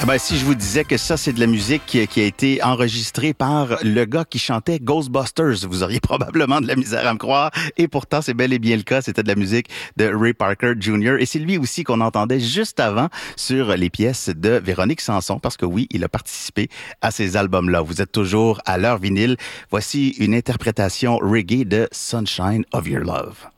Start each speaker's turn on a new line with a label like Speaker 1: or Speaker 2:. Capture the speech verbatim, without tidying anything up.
Speaker 1: Ben, si je vous disais que ça, c'est de la musique qui, qui a été enregistrée par le gars qui chantait Ghostbusters, vous auriez probablement de la misère à me croire. Et pourtant, c'est bel et bien le cas. C'était de la musique de Ray Parker junior Et c'est lui aussi qu'on entendait juste avant sur les pièces de Véronique Sanson, parce que oui, il a participé à ces albums-là. Vous êtes toujours à l'heure vinyle. Voici une interprétation reggae de Sunshine of Your Love.